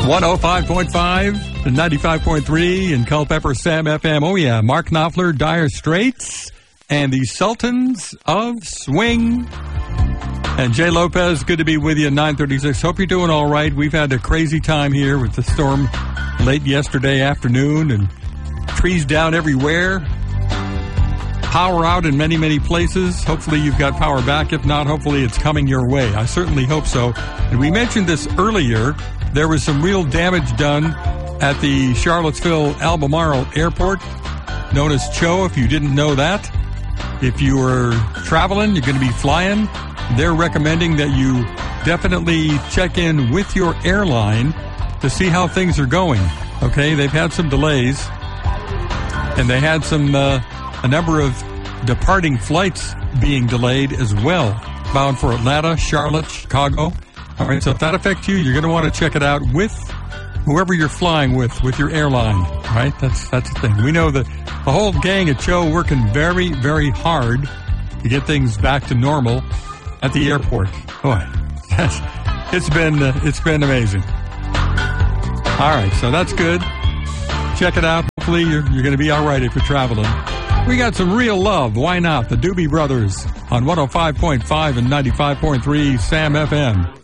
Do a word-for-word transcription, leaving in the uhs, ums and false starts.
one oh five point five and ninety-five point three in Culpeper Sam F M. Oh, yeah. Mark Knopfler, Dire Straits, and the Sultans of Swing. And Jay Lopez, good to be with you at nine thirty-six. Hope you're doing all right. We've had a crazy time here with the storm late yesterday afternoon and trees down everywhere. Power out in many, many places. Hopefully you've got power back. If not, hopefully it's coming your way. I certainly hope so. And we mentioned this earlier. There was some real damage done at the Charlottesville Albemarle Airport, known as C H O, if you didn't know that. If you were traveling, you're going to be flying, they're recommending that you definitely check in with your airline to see how things are going. Okay, they've had some delays, and they had some uh, a number of departing flights being delayed as well, bound for Atlanta, Charlotte, Chicago. All right, so if that affects you, you're going to want to check it out with whoever you're flying with, with your airline. All right, that's that's the thing. We know that the whole gang at C H O working very, very hard to get things back to normal at the airport. Boy, that's, it's been uh, it's been amazing. All right, so that's good. Check it out. Hopefully you're, you're going to be all right if you're traveling. We got some real love. Why not? The Doobie Brothers on one oh five point five and ninety-five point three Sam F M.